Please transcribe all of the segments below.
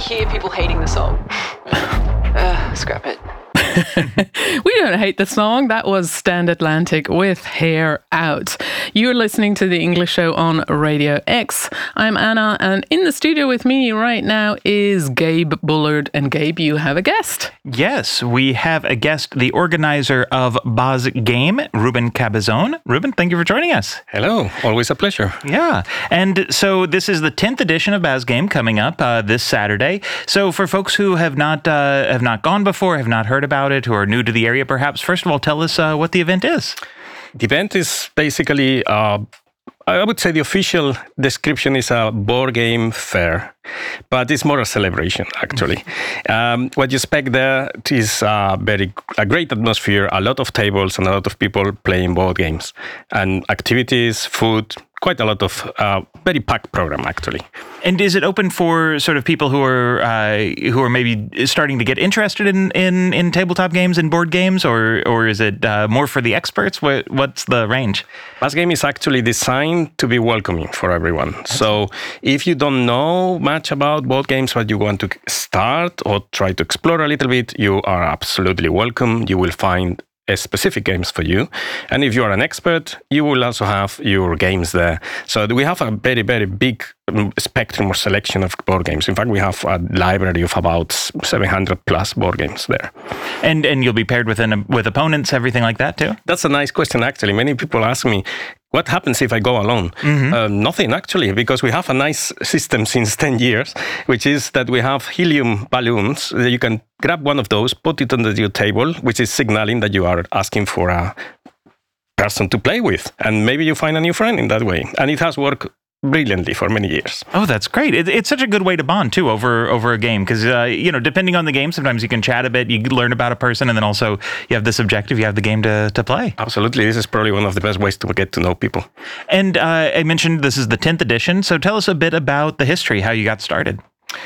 hear people hating the song. Scrap it. We don't hate the song. That was Stand Atlantic with Hair Out. You're listening to The English Show on Radio X. I'm Anna, and in the studio with me right now is Gabe Bullard. And Gabe, you have a guest. Yes, we have a guest, the organizer of Baz Game, Ruben Cabezon. Ruben, thank you for joining us. Hello, always a pleasure. Yeah, and so this is the 10th edition of Baz Game coming up this Saturday. So for folks who have not gone before, have not heard about it, who are new to the area perhaps, first of all, tell us what the event is. The event is basically, I would say the official description is a board game fair, but it's more a celebration, actually. What you expect there is a great atmosphere, a lot of tables and a lot of people playing board games, and activities, food, quite a lot of very packed program, actually. And is it open for sort of people who are maybe starting to get interested in tabletop games and board games, or is it more for the experts? What's the range? Baz Game is actually designed to be welcoming for everyone. So if you don't know much about board games, but you want to start or try to explore a little bit, you are absolutely welcome. You will find specific games for you. And if you are an expert, you will also have your games there. So we have a very, very big spectrum or selection of board games. In fact, we have a library of about 700 plus board games there. And you'll be paired with opponents, everything like that too? That's a nice question, actually. Many people ask me, what happens if I go alone? Mm-hmm. Nothing, actually, because we have a nice system since 10 years, which is that we have helium balloons. You can grab one of those, put it under your table, which is signaling that you are asking for a person to play with. And maybe you find a new friend in that way. And it has worked brilliantly for many years. Oh, that's great. It's such a good way to bond, too, over a game. Because, depending on the game, sometimes you can chat a bit, you learn about a person, and then also you have this objective, you have the game to play. Absolutely. This is probably one of the best ways to get to know people. And I mentioned this is the 10th edition, so tell us a bit about the history, how you got started.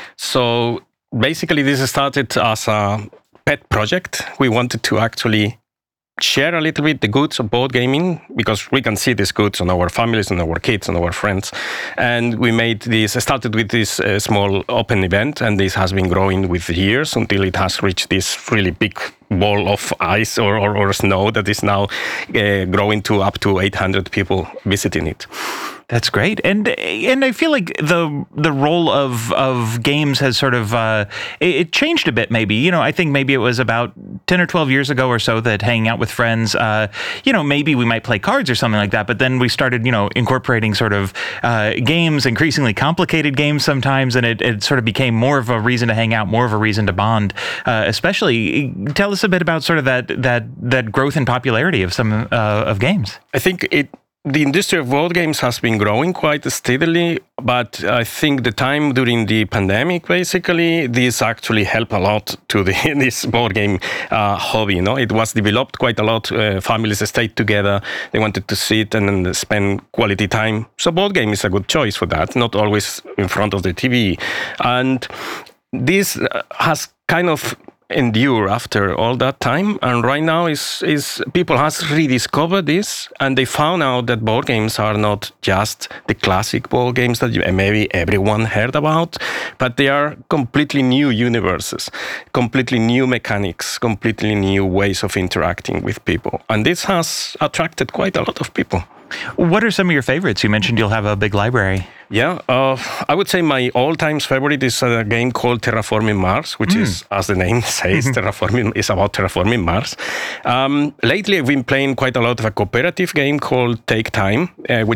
So, basically, this started as a pet project. We wanted to actually share a little bit the goods of board gaming, because we can see these goods on our families and our kids and our friends. And we started with this small open event, and this has been growing with years until it has reached this really big ball of ice or snow that is now growing to up to 800 people visiting it. That's great, and I feel like the role of games has sort of it changed a bit. Maybe I think maybe it was about 10 or 12 years ago or so that hanging out with friends, maybe we might play cards or something like that. But then we started incorporating sort of games, increasingly complicated games sometimes, and it sort of became more of a reason to hang out, more of a reason to bond. Especially, tell us a bit about sort of that growth in popularity of some of games. I think the industry of board games has been growing quite steadily, but I think the time during the pandemic, basically, this actually helped a lot to this board game hobby. It was developed quite a lot. Families stayed together. They wanted to sit and spend quality time. So board game is a good choice for that, not always in front of the TV. And this has kind of endure after all that time, and right now is people has rediscovered this, and they found out that board games are not just the classic board games that maybe everyone heard about, but they are completely new universes, completely new mechanics, completely new ways of interacting with people, and this has attracted quite a lot of people. What are some of your favorites? You mentioned you'll have a big library. Yeah, I would say my all-time favorite is a game called Terraforming Mars, which is, as the name says, is about terraforming Mars. Lately, I've been playing quite a lot of a cooperative game called Take Time,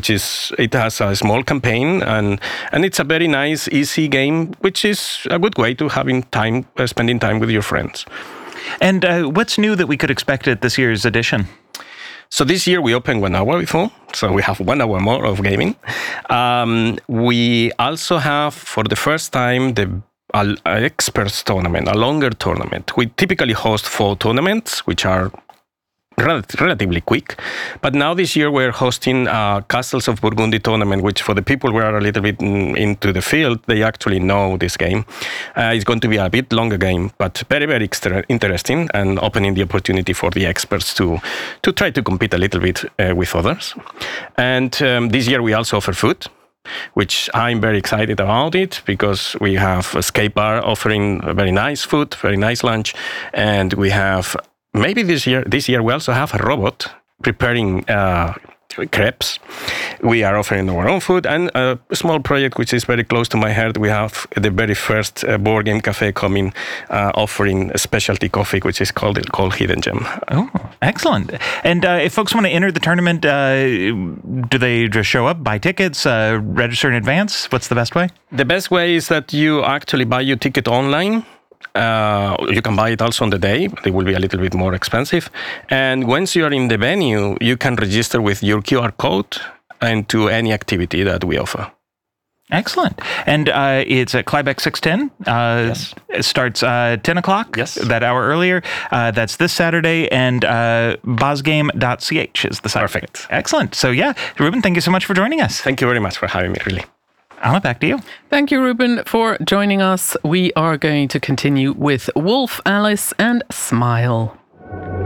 it has a small campaign, and it's a very nice, easy game, which is a good way to spending time with your friends. And what's new that we could expect at this year's edition? So this year we opened 1 hour before, so we have 1 hour more of gaming. We also have, for the first time, the experts tournament, a longer tournament. We typically host 4 tournaments, which are relatively quick. But now this year we're hosting a Castles of Burgundy tournament, which for the people who are a little bit into the field, they actually know this game. It's going to be a bit longer game, but very, very interesting, and opening the opportunity for the experts to try to compete a little bit with others. And this year we also offer food. which I'm very excited about it because we have a skate bar offering very nice food, very nice lunch, and we have maybe this year we also have a robot preparing crepes. We are offering our own food, and a small project which is very close to my heart. We have the very first board game cafe coming, offering a specialty coffee which is called Hidden Gem. Oh, excellent! And if folks want to enter the tournament, do they just show up, buy tickets, register in advance? What's the best way? The best way is that you actually buy your ticket online. You can buy it also on the day, but it will be a little bit more expensive. And once you are in the venue, you can register with your QR code and to any activity that we offer. Excellent. And it's at Clybeck 610. Yes. It starts 10 o'clock, Yes. that hour earlier. That's this Saturday, and bosgame.ch is the site. Perfect. Excellent. So yeah, Ruben, thank you so much for joining us. Thank you very much for having me, really. Anna, back to you. Thank you, Ruben, for joining us. We are going to continue with Wolf Alice and Smile.